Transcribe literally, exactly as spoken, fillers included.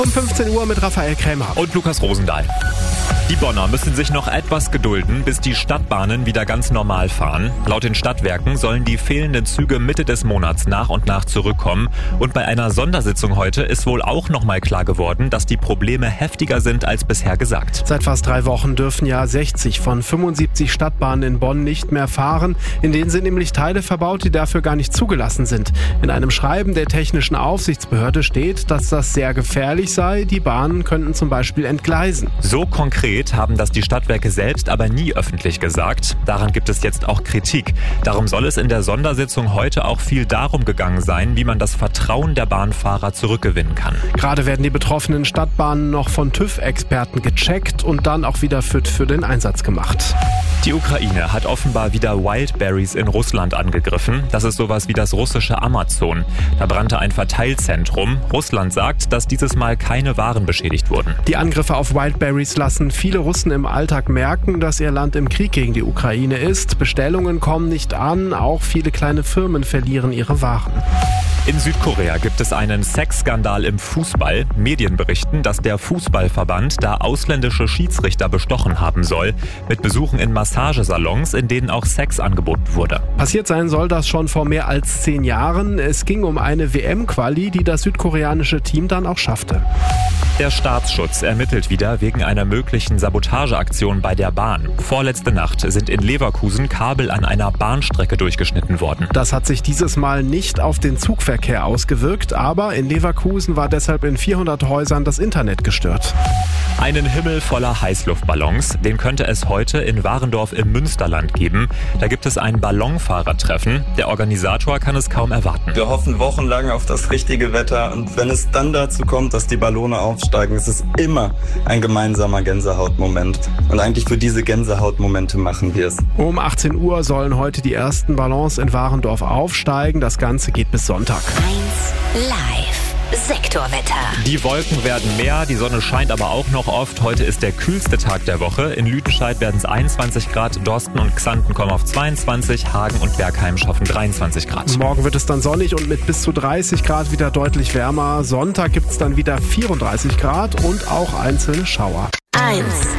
Um fünfzehn Uhr mit Raphael Krämer und Lukas Rosendahl. Die Bonner müssen sich noch etwas gedulden, bis die Stadtbahnen wieder ganz normal fahren. Laut den Stadtwerken sollen die fehlenden Züge Mitte des Monats nach und nach zurückkommen. Und bei einer Sondersitzung heute ist wohl auch nochmal klar geworden, dass die Probleme heftiger sind als bisher gesagt. Seit fast drei Wochen dürfen ja sechzig von fünfundsiebzig Stadtbahnen in Bonn nicht mehr fahren. In denen sind nämlich Teile verbaut, die dafür gar nicht zugelassen sind. In einem Schreiben der Technischen Aufsichtsbehörde steht, dass das sehr gefährlich sei. Die Bahnen könnten zum Beispiel entgleisen. So konkret haben das die Stadtwerke selbst aber nie öffentlich gesagt. Daran gibt es jetzt auch Kritik. Darum soll es in der Sondersitzung heute auch viel darum gegangen sein, wie man das Vertrauen der Bahnfahrer zurückgewinnen kann. Gerade werden die betroffenen Stadtbahnen noch von TÜV-Experten gecheckt und dann auch wieder fit für den Einsatz gemacht. Die Ukraine hat offenbar wieder Wildberries in Russland angegriffen. Das ist sowas wie das russische Amazon. Da brannte ein Verteilzentrum. Russland sagt, dass dieses Mal keine Waren beschädigt wurden. Die Angriffe auf Wildberries lassen viele Russen im Alltag merken, dass ihr Land im Krieg gegen die Ukraine ist. Bestellungen kommen nicht an, auch viele kleine Firmen verlieren ihre Waren. In Südkorea gibt es einen Sexskandal im Fußball. Medien berichten, dass der Fußballverband da ausländische Schiedsrichter bestochen haben soll, mit Besuchen in Massagesalons, in denen auch Sex angeboten wurde. Passiert sein soll das schon vor mehr als zehn Jahren. Es ging um eine W M-Quali, die das südkoreanische Team dann auch schaffte. Der Staatsschutz ermittelt wieder wegen einer möglichen Sabotageaktion bei der Bahn. Vorletzte Nacht sind in Leverkusen Kabel an einer Bahnstrecke durchgeschnitten worden. Das hat sich dieses Mal nicht auf den Zugverkehr ausgewirkt, aber in Leverkusen war deshalb in vierhundert Häusern das Internet gestört. Einen Himmel voller Heißluftballons, den könnte es heute in Warendorf im Münsterland geben. Da gibt es ein Ballonfahrertreffen. Der Organisator kann es kaum erwarten. Wir hoffen wochenlang auf das richtige Wetter und wenn es dann dazu kommt, dass die Ballone aufsteigen, ist es immer ein gemeinsamer Gänsehautmoment. Und eigentlich für diese Gänsehautmomente machen wir es. Um achtzehn Uhr sollen heute die ersten Ballons in Warendorf aufsteigen. Das Ganze geht bis Sonntag. eins live. Sektorwetter. Die Wolken werden mehr, die Sonne scheint aber auch noch oft. Heute ist der kühlste Tag der Woche. In Lüdenscheid werden es einundzwanzig Grad, Dorsten und Xanten kommen auf zweiundzwanzig, Hagen und Bergheim schaffen dreiundzwanzig Grad. Morgen wird es dann sonnig und mit bis zu dreißig Grad wieder deutlich wärmer. Sonntag gibt es dann wieder vierunddreißig Grad und auch einzelne Schauer. eins